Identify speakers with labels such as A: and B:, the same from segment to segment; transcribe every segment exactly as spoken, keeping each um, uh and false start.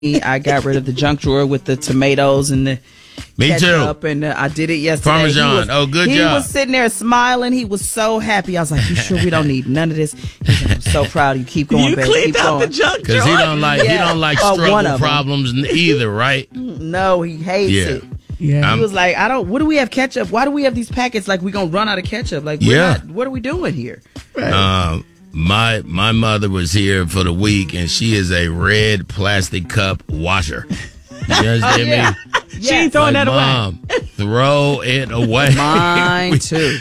A: I got rid of the junk drawer with the tomatoes and the
B: Me
A: ketchup,
B: too.
A: and uh, I did it yesterday.
B: Parmesan.
A: Was,
B: oh, good
A: he
B: job.
A: He was sitting there smiling. He was so happy. I was like, "You sure we don't need none of this?" He's like, "I'm so proud of you. Keep going,
C: you
A: baby.
C: cleaned
A: Keep
C: out
A: going."
C: the junk
B: Because he don't like
A: Yeah.
B: he don't like
A: Uh,
B: struggle
A: one of 'em.
B: problems either, right?
A: No, he hates
B: Yeah.
A: it.
C: Yeah.
A: He was like, "I don't. What do we have ketchup? Why do we have these packets? Like we gonna run out of ketchup? Like we're
B: Yeah.
A: not, what are we doing here?"
B: Um, my my mother was here for the week, and she is a red plastic cup washer. You understand
A: yeah.
B: me?
C: She ain't throwing
B: Like,
C: that away.
B: Mom, throw it away.
A: Mine too.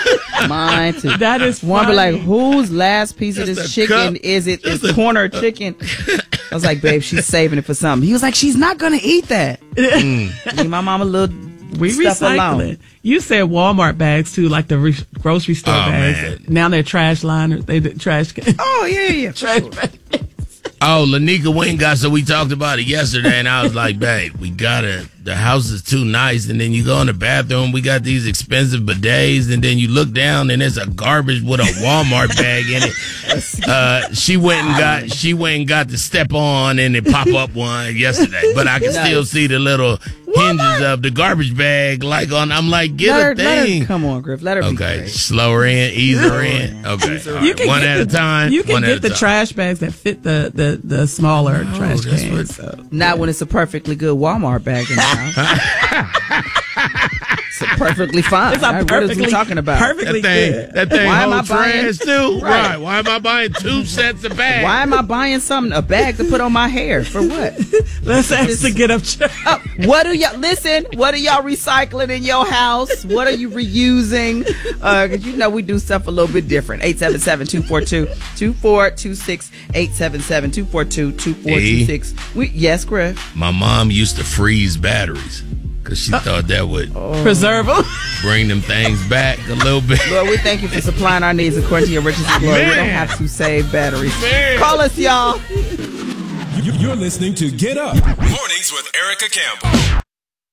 A: Mine too.
C: That is
A: one. Be
C: funny.
A: like, whose last piece of
B: Just
A: this
B: a
A: chicken
B: cup.
A: is it?
B: Just
A: This
B: a-
A: corner chicken. I was like, babe, she's saving it for something. He was like, she's not gonna eat that. Leave my mom a little
C: We
A: stuff
C: recycle
A: alone.
C: it. You said Walmart bags too, like the re- grocery store
B: Oh,
C: bags.
B: man.
C: Now they're trash liners. They the trash can.
A: Oh yeah, yeah.
C: trash bags.
B: Oh, Lanika went and got, so we talked about it yesterday, and I was like, babe, we gotta, the house is too nice, and then you go in the bathroom, we got these expensive bidets, and then you look down, and there's a garbage with a Walmart bag in it. Uh, she went and got, she went and got the step on and the pop up one yesterday, but I can
A: Nice.
B: still see the little hinges of the garbage bag, like on, I'm like, get
A: Let her,
B: a
A: let her,
B: thing.
A: come on, Griff. Let her be
B: Okay,
A: great.
B: slow her in, ease her in. Okay, all right. one
C: get
B: at a
C: the,
B: time.
C: You can
B: one at
C: get
B: a
C: the
B: time.
C: trash bags that fit the the, the smaller trash
B: that's
C: cans.
B: what-
C: So.
A: Not when it's a perfectly good Walmart bag in the house. It's a perfectly fine.
C: It's a
A: All right, what is we
C: perfectly-
A: talking about?
C: perfectly
B: That thing,
C: good.
B: that thing
A: Why am I
B: holds
A: buying-
B: trash too?
A: Right.
B: Right. Why am I buying two sets of bags?
A: Why am I buying something, a bag to put on my hair? For what?
C: Let's ask to get up.
A: Oh, what do y'all listen? What are y'all recycling in your house? What are you reusing? Uh, cause you know we do stuff a little bit different. eight seven seven, two four two, two four two six. eight seven seven, two four two, two four two six. We yes, Griff.
B: My mom used to freeze batteries because she thought that would
C: Preserve them.
B: bring them things back a little bit.
A: Lord, we thank you for supplying our needs according to your riches and glory. We don't
B: Man.
A: have to save batteries.
B: Man.
A: Call us, y'all.
D: You- You're listening to Get Up. Mornings with Erica Campbell.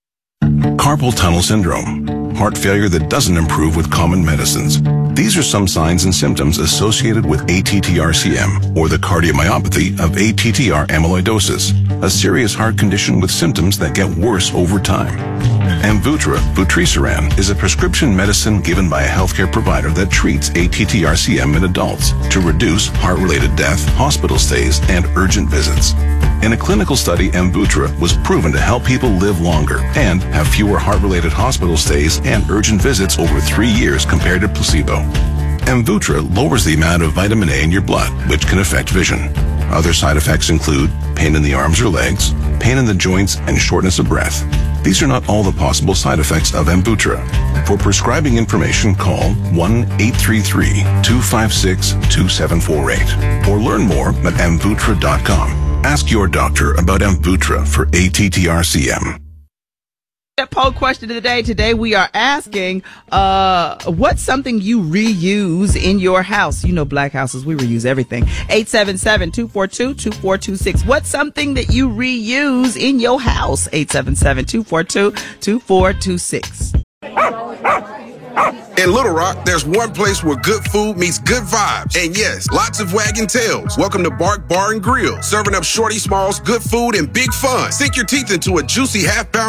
E: Carpal tunnel syndrome, heart failure that doesn't improve with common medicines. These are some signs and symptoms associated with A T T R C M, or the cardiomyopathy of A T T R amyloidosis, a serious heart condition with symptoms that get worse over time. Amvuttra, vutrisiran, is a prescription medicine given by a healthcare provider that treats A T T R C M in adults to reduce heart-related death, hospital stays, and urgent visits. In a clinical study, Amvuttra was proven to help people live longer and have fewer heart-related hospital stays and urgent visits over three years compared to placebo. Amvuttra lowers the amount of vitamin A in your blood, which can affect vision. Other side effects include pain in the arms or legs, pain in the joints, and shortness of breath. These are not all the possible side effects of Amvuttra. For prescribing information, call one eight three three, two five six, two seven four eight or learn more at amvuttra dot com. Ask your doctor about Amvuttra for A T T R C M.
A: That poll question of the day. Today we are asking, uh, what's something you reuse in your house? You know, black houses, we reuse everything. eight seven seven, two four two, two four two six. What's something that you reuse in your house? eight seven seven, two four two, two four two six.
F: In Little Rock, there's one place where good food meets good vibes. And yes, lots of wagging tails. Welcome to Bark Bar and Grill, serving up shorty smalls, good food, and big fun. Sink your teeth into a juicy half-pound